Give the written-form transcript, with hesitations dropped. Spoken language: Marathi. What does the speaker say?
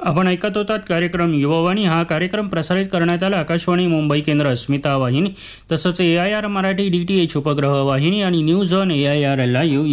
आपण ऐकत होतात कार्यक्रम युवावाणी. हा कार्यक्रम प्रसारित करण्यात आला आकाशवाणी मुंबई केंद्र, अस्मिता वाहिनी, तसंच AIR मराठी DTH उपग्रह वाहिनी आणि न्यूज ऑन AIR लाईव्ह